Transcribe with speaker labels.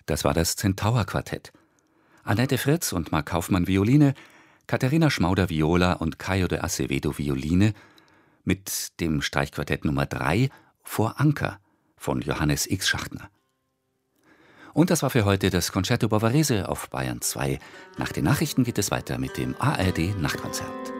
Speaker 1: Das war das Centaur-Quartett. Annette Fritz und Marc Kaufmann Violine, Katharina Schmauder Viola und Caio de Acevedo Violine mit dem Streichquartett Nummer 3 Vor Anker von Johannes X. Schachtner. Und das war für heute das Concerto Bavarese auf Bayern 2. Nach den Nachrichten geht es weiter mit dem ARD Nachtkonzert.